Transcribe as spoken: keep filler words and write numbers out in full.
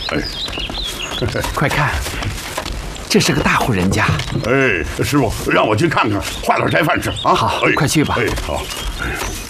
哎， 快看，这是个大户人家。 哎，师傅，让我去看看，化点斋饭吃啊！ 好，快去吧。 哎，好。